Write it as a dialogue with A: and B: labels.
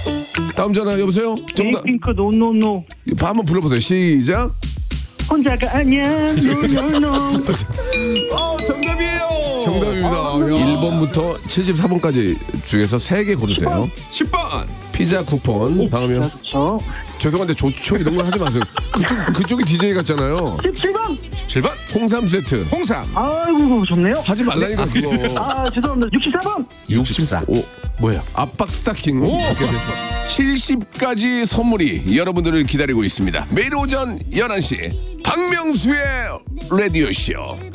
A: 다음 전화 여보세요. 정답.
B: 에이핑크 노노노.
A: 한번 불러보세요. 시작.
B: 혼자가 아니야. 노노노.
C: 정답이에요.
A: 정답입니다. 1번부터 74번까지 중에서 3개 고르세요.
C: 10번.
A: 피자 쿠폰. 다음이요.
B: 저
A: 죄송한데 좋죠 이런 거 하지 마세요. 그쪽이 DJ 같잖아요.
B: 17번.
C: 7번.
A: 홍삼 세트.
C: 홍삼.
B: 아이고 좋네요.
A: 하지 말라니까 그거.
B: 아 죄송합니다. 64번.
C: 64.
A: 오,
C: 뭐야?
A: 압박 스타킹. 70가지 선물이 여러분들을 기다리고 있습니다. 매일 오전 11시 박명수의 라디오쇼.